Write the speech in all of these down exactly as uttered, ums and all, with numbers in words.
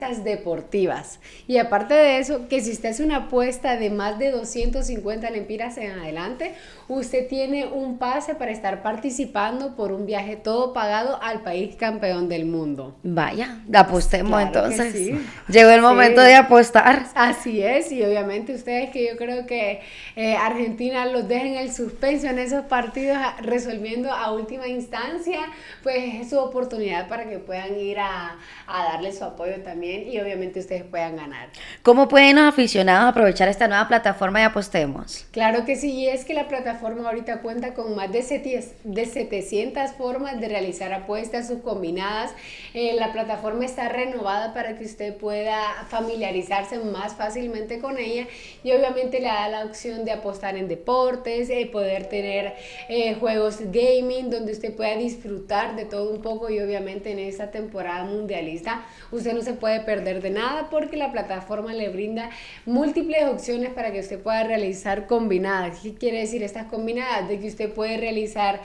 deportivas. Y aparte de eso, que si usted hace una apuesta de más de doscientos cincuenta lempiras en adelante, usted tiene un pase para estar participando por un viaje todo pagado al país campeón del mundo. Vaya, apostemos claro entonces. Sí. Llegó el momento sí. de apostar. Así es, y obviamente ustedes que yo creo que eh, Argentina los deja en el suspenso en esos partidos resolviendo a última instancia, pues es su oportunidad para que puedan ir a, a darle su apoyo también y obviamente ustedes puedan ganar. ¿Cómo pueden los aficionados aprovechar esta nueva plataforma de Apostemos? Claro que sí, y es que la plataforma ahorita cuenta con más de setecientas formas de realizar apuestas subcombinadas. Eh, la plataforma está renovada para que usted pueda familiarizarse más fácilmente con ella y obviamente le da la opción de apostar en deportes, eh, poder tener eh, juegos gaming donde usted pueda disfrutar de todo un poco y obviamente en esta temporada mundialista usted no se puede perder de nada porque la plataforma le brinda múltiples opciones para que usted pueda realizar combinadas. ¿Qué quiere decir estas combinadas? De que usted puede realizar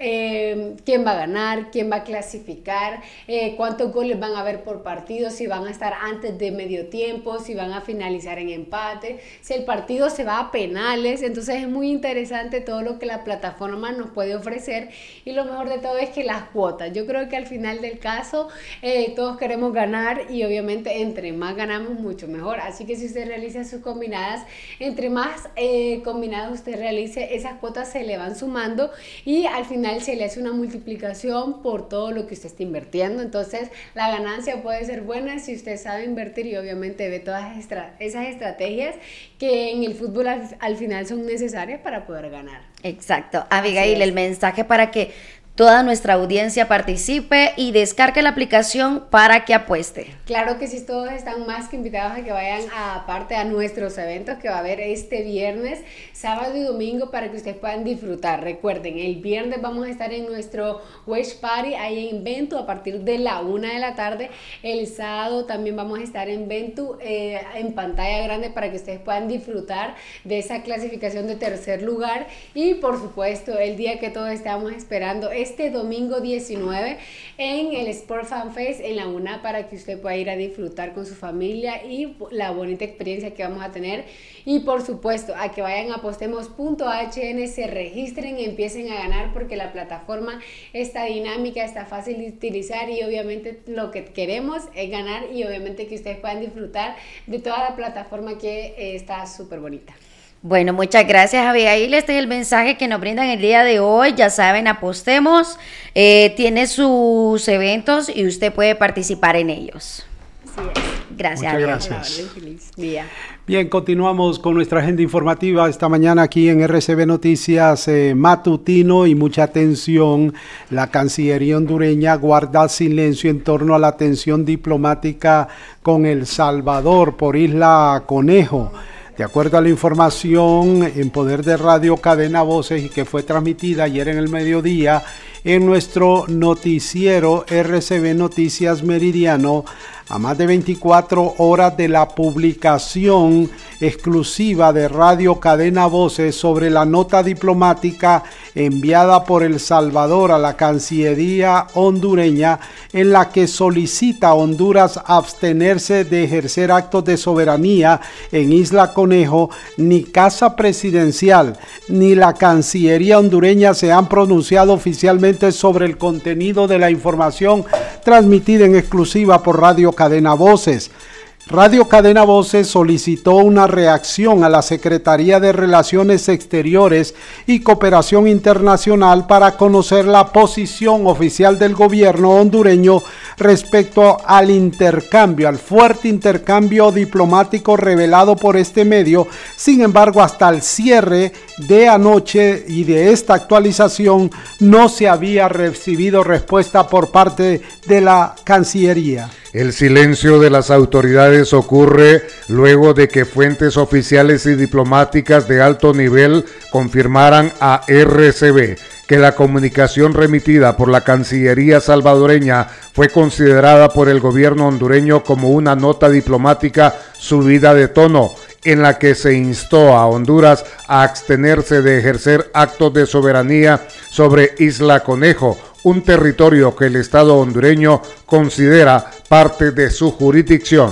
eh, quién va a ganar, quién va a clasificar, eh, cuántos goles van a haber por partido, si van a estar antes de medio tiempo, si van a finalizar en empate, si el partido se va a penales. Entonces es muy interesante todo lo que la plataforma nos puede ofrecer y lo mejor de todo es que las cuotas, yo creo que al final del caso eh, todos queremos ganar y obviamente entre más ganamos mucho mejor, así que si usted realiza sus combinadas, entre más eh, combinadas usted realice, esas cuotas se le van sumando y al final se le hace una multiplicación por todo lo que usted está invirtiendo. Entonces la ganancia puede ser buena si usted sabe invertir y obviamente ve todas estra- esas estrategias que en el fútbol al, al final son necesarias para poder ganar. Exacto. Abigail, el mensaje para que toda nuestra audiencia participe y descargue la aplicación para que apueste. Claro que sí, todos están más que invitados a que vayan a, aparte a nuestros eventos que va a haber este viernes, sábado y domingo para que ustedes puedan disfrutar. Recuerden, el viernes vamos a estar en nuestro Watch Party ahí en Ventu a partir de la una de la tarde. El sábado también vamos a estar en Ventu eh, en pantalla grande para que ustedes puedan disfrutar de esa clasificación de tercer lugar y por supuesto el día que todos estamos esperando este domingo diecinueve en el Sport Fan Fest en la UNA para que usted pueda ir a disfrutar con su familia y la bonita experiencia que vamos a tener y por supuesto a que vayan a apostemos punto h n, se registren y empiecen a ganar porque la plataforma está dinámica, está fácil de utilizar y obviamente lo que queremos es ganar y obviamente que ustedes puedan disfrutar de toda la plataforma que eh, está súper bonita. Bueno, muchas gracias, Abigail. Este es el mensaje que nos brindan el día de hoy. Ya saben, apostemos, eh, tiene sus eventos y usted puede participar en ellos. Así es. Gracias, Muchas Abigail. gracias. Feliz día. Bien, continuamos con nuestra agenda informativa esta mañana aquí en R C B Noticias eh, Matutino y mucha atención. La Cancillería hondureña guarda silencio en torno a la tensión diplomática con El Salvador por Isla Conejo. De acuerdo a la información en poder de Radio Cadena Voces y que fue transmitida ayer en el mediodía en nuestro noticiero R C B Noticias Meridiano, a más de veinticuatro horas de la publicación exclusiva de Radio Cadena Voces sobre la nota diplomática enviada por El Salvador a la Cancillería hondureña en la que solicita a Honduras abstenerse de ejercer actos de soberanía en Isla Conejo. Ni Casa Presidencial ni la Cancillería hondureña se han pronunciado oficialmente sobre el contenido de la información transmitida en exclusiva por Radio Cadena Voces. Radio Cadena Voces solicitó una reacción a la Secretaría de Relaciones Exteriores y Cooperación Internacional para conocer la posición oficial del gobierno hondureño respecto al intercambio, al fuerte intercambio diplomático revelado por este medio. Sin embargo, hasta el cierre de anoche y de esta actualización no se había recibido respuesta por parte de la Cancillería. El silencio de las autoridades ocurre luego de que fuentes oficiales y diplomáticas de alto nivel confirmaran a R C B que la comunicación remitida por la Cancillería salvadoreña fue considerada por el gobierno hondureño como una nota diplomática subida de tono, en la que se instó a Honduras a abstenerse de ejercer actos de soberanía sobre Isla Conejo, un territorio que el Estado hondureño considera parte de su jurisdicción.